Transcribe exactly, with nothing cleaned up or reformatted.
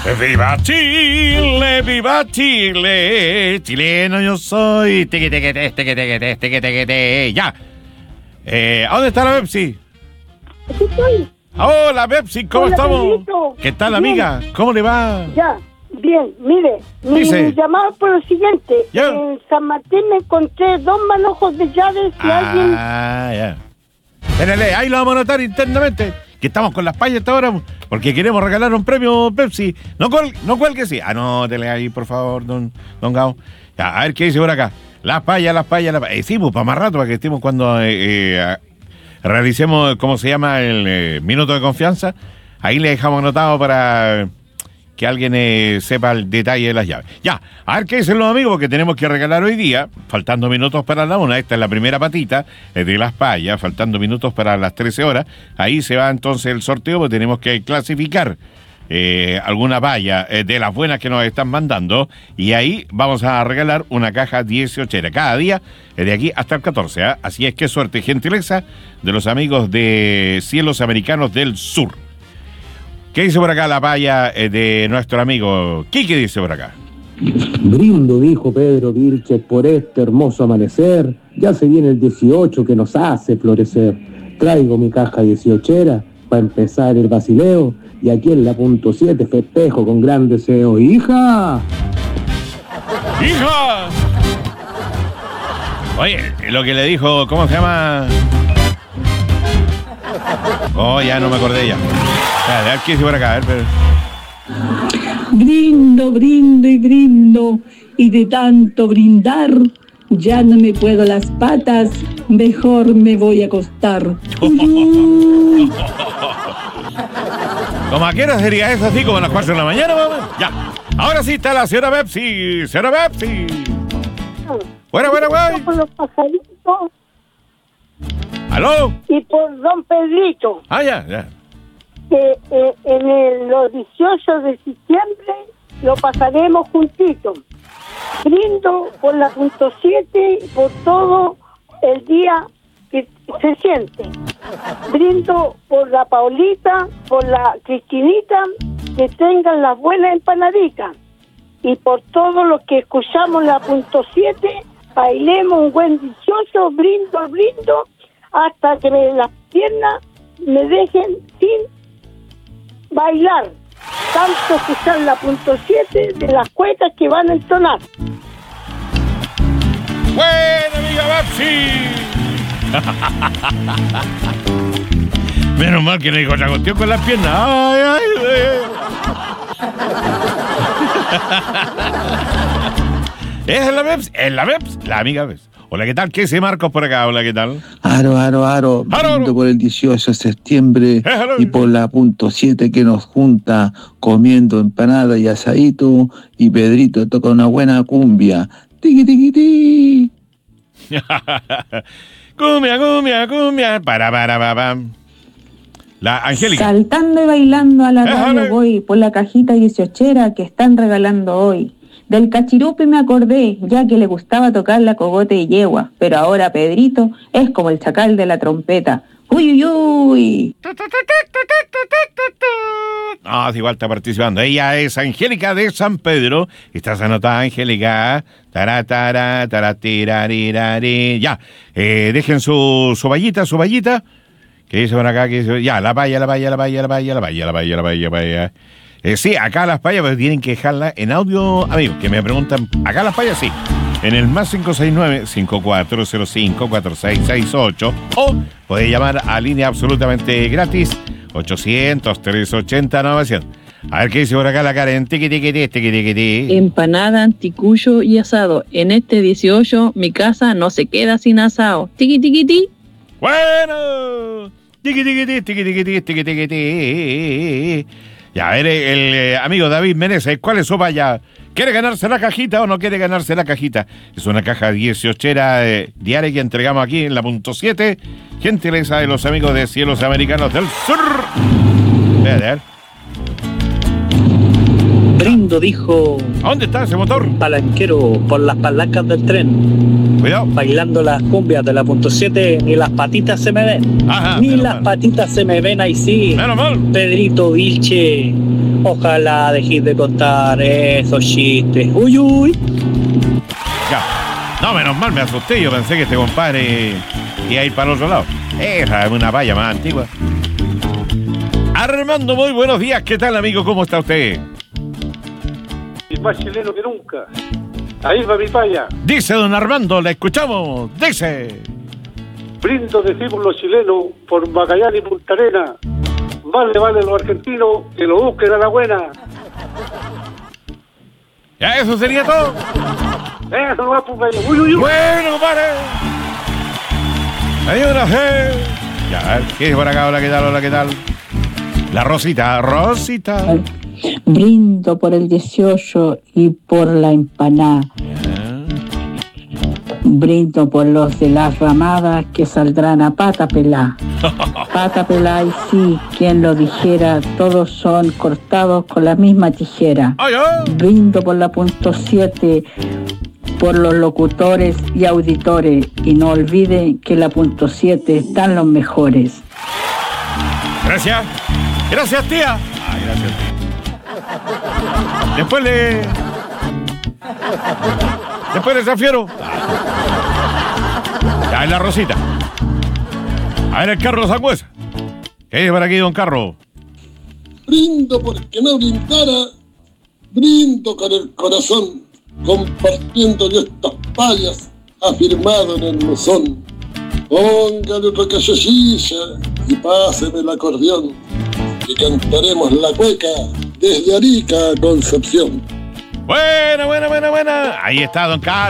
¡Viva Chile! ¡Viva Chile! Chileno yo soy. Teque, teque, teque, teque, teque, teque, teque, teque. Ya. Eh, ¿a dónde está la Pepsi? Aquí estoy. Hola, Pepsi, ¿cómo Hola, estamos? Pedrito. ¿Qué tal, Bien. amiga? ¿Cómo le va? Ya, bien, mire, mi, Dice. mi llamado por lo siguiente. Ya. En San Martín me encontré dos manojos de llaves y alguien... Ah, ya. Espérale, ahí lo vamos a anotar internamente. Que estamos con las payas hasta ahora, porque queremos regalar un premio Pepsi. No cuel, no cuelgue, sí. Anótele ahí, por favor, don, don Gao. Ya, a ver qué dice por acá. Las payas, las payas, las payas. Eh, sí, pues para más rato, para que estemos cuando eh, eh, realicemos, ¿cómo se llama? El eh, minuto de confianza. Ahí le dejamos anotado para que alguien eh, sepa el detalle de las llaves. Ya, a ver qué dicen los amigos, porque tenemos que regalar hoy día, faltando minutos para la una. Esta es la primera patita eh, de las payas, faltando minutos para las trece horas. Ahí se va entonces el sorteo, porque tenemos que clasificar eh, alguna paya eh, de las buenas que nos están mandando. Y ahí vamos a regalar una caja dieciochera cada día, eh, de aquí hasta el catorce. ¿eh? Así es que suerte y gentileza de los amigos de Cielos Americanos del Sur. ¿Qué dice por acá la paya eh, de nuestro amigo Quique? Dice por acá. Brindo, dijo Pedro Vilches, por este hermoso amanecer. Ya se viene el dieciocho que nos hace florecer. Traigo mi caja dieciochera para empezar el basileo. Y aquí en la punto siete festejo con gran deseo. ¡Hija! ¡Hija! Oye, lo que le dijo, ¿cómo se llama? Oh, ya no me acordé ya. A ver, ¿qué dice por acá? A ver, pero... Brindo, brindo y brindo, y de tanto brindar, ya no me puedo las patas, mejor me voy a acostar. ¿Cómo a qué hora sería eso? Así como a las cuatro de la mañana, mamá. Ya. Ahora sí está la señora Pepsi. Señora Pepsi. Buena, buena, güey. Por los pajaritos ¿Aló? y por don Pedrito. Ah, ya, ya. Que eh, en el, los dieciocho de septiembre lo pasaremos juntitos. Brindo por la punto siete y por todo el día que se siente. Brindo por la Paulita, por la Cristinita, que tengan las buenas empanaditas. Y por todos los que escuchamos la punto siete, bailemos un buen dieciocho, brindo, brindo, hasta que me, las piernas me dejen sin bailar, tanto escuchar la punto siete de las cuecas que van a entonar. ¡Buena, amiga Pepsi! Menos mal que no dijo otra cuestión con las piernas. ¡Ay, ay, ay! ¿Es la Pepsi? ¿Es la Pepsi? La amiga Pepsi. Hola, ¿qué tal? ¿Qué dice Marcos por acá? Hola, ¿qué tal? Aro, aro, aro, Aro, brindo aro. por el dieciocho de septiembre Déjalo. y por la punto siete que nos junta comiendo empanada y asadito, y Pedrito toca una buena cumbia. Tiqui, tiqui, ti. Cumbia, cumbia, cumbia. Para, para, para, para. La Angélica. Saltando y bailando a la Déjame. radio voy por la cajita dieciochera que están regalando hoy. Del cachirupe me acordé, ya que le gustaba tocar la cogote y yegua, pero ahora Pedrito es como el chacal de la trompeta. ¡Uy, uy, uy! No, es igual está participando. Ella es Angélica de San Pedro. Estás anotada, Angélica. Tara, tara, tara, tirarirari. Ya, eh, dejen su, su vallita, su vallita. ¿Qué dice por acá? ¿Qué dice? Ya, la paya, la paya, la paya, la paya, la paya, la paya, la paya, la paya. Eh, sí, acá las payas, pero tienen que dejarla en audio, amigos, que me preguntan. Acá las payas, sí. En el más cinco seis nueve, cinco cuatro cero cinco, cuatro seis seis ocho. O podés llamar a línea absolutamente gratis, ochocientos, trescientos ochenta, novecientos. A ver qué dice por acá la Karen. Tiqui, tiqui, tiqui, tiqui, tiqui, tiqui. Empanada, anticucho y asado. En este dieciocho, mi casa no se queda sin asado. Tiqui, tiqui, ti. Bueno. Tiqui, tiqui, tiqui, tiqui, tiqui, tiqui, tiqui, tiqui, tiqui. Ya, a ver, el, el eh, amigo David Meneses, ¿cuál es su paya? ¿Quiere ganarse la cajita o no quiere ganarse la cajita? Es una caja dieciochera eh, diaria que entregamos aquí en la punto siete. Gentileza de los amigos de Cielos Americanos del Sur. A ver. Brindo, dijo. ¿A dónde está ese motor? Palanquero, por las palancas del tren. Cuidado. Bailando las cumbias de la punto siete, ni las patitas se me ven. Ajá, ni menos las mal. patitas se me ven, ahí sí. Menos mal. Pedrito Vilche, ojalá dejes de contar esos chistes. Uy, uy. Ya. No, menos mal, me asusté. Yo pensé que este compadre iba a ir para el otro lado. Esa es una valla más antigua. Armando, muy buenos días. ¿Qué tal, amigo? ¿Cómo está usted? Y más chileno que nunca. Ahí va mi paya. Dice don Armando, la escuchamos. Dice. Brindo, decimos los chilenos, por Magallanes y Punta Arenas. Más le vale a los argentinos que lo busquen a la buena. Ya, eso sería todo. Eso no va a poner. Uy, uy, uy. Bueno, compadre. Adiós, gracias. Ya, a ver, ¿qué es por acá? Hola, ¿qué tal? Hola, ¿qué tal? La Rosita, Rosita. Brindo por el dieciocho y por la empanada. Brindo por los de las ramadas que saldrán a pata pelá. Pata pelá, y sí, quien lo dijera, todos son cortados con la misma tijera. Brindo por la punto siete, por los locutores y auditores, y no olviden que la punto siete están los mejores. Gracias. Gracias, tía. Ay, gracias, tía. Después le... Después le zafiero. Ya, en la Rosita. A ver, el Carlos Sangüesa. ¿Qué es por aquí, don Carlos? Brindo porque no brindara, brindo con el corazón, compartiendo yo estas payas, afirmado en el mesón. Póngale otra cachosilla y páseme el acordeón, y cantaremos la cueca desde Arica a Concepción. Buena, buena, buena, buena. Ahí está, don Carlos.